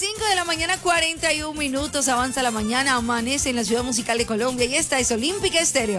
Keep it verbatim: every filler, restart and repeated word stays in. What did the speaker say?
cinco de la mañana, cuarenta y un minutos. Avanza la mañana, amanece en la ciudad musical de Colombia y esta es Olímpica Estéreo.